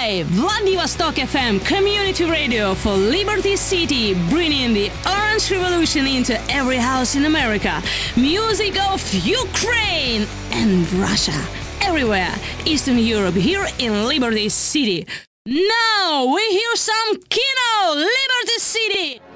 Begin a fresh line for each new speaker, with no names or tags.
by Vladivostok FM Community Radio for Liberty City, bringing the Orange Revolution into every house in America. Music of Ukraine and Russia. Everywhere, Eastern Europe, here in Liberty City. Now we hear some Kino, Liberty City.